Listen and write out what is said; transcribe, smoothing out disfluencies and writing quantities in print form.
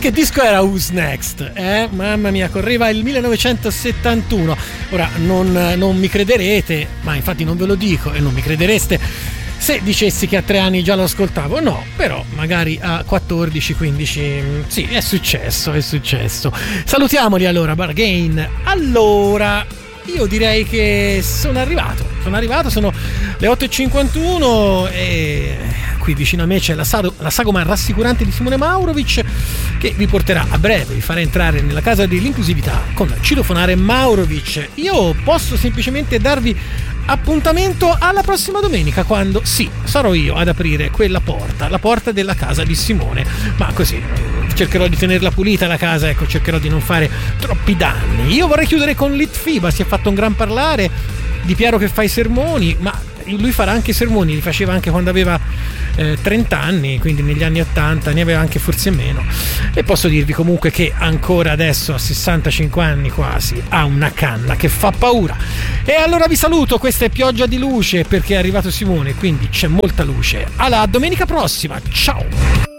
che disco era Who's Next? Mamma mia, correva il 1971. Ora non mi crederete, ma infatti non ve lo dico e non mi credereste se dicessi che a 3 anni già lo ascoltavo. No, però magari a 14-15 sì, è successo. Salutiamoli allora, Bargain. Allora, io direi che sono arrivato, sono le 8:51 e qui vicino a me c'è la sagoma rassicurante di Simone Maurovic, che vi porterà a breve, vi farà entrare nella casa dell'inclusività con Citofonare Maurovic. Io posso semplicemente darvi appuntamento alla prossima domenica, quando sì, sarò io ad aprire quella porta, la porta della casa di Simone, ma così cercherò di tenerla pulita la casa, ecco, cercherò di non fare troppi danni. Io vorrei chiudere con Litfiba, si è fatto un gran parlare di Piero che fa i sermoni, ma lui farà anche i sermoni, li faceva anche quando aveva 30 anni, quindi negli anni 80, ne aveva anche forse meno, e posso dirvi comunque che ancora adesso a 65 anni quasi ha una canna che fa paura. E allora vi saluto, questa è Pioggia di Luce, perché è arrivato Simone, quindi c'è molta luce. Alla domenica prossima, ciao!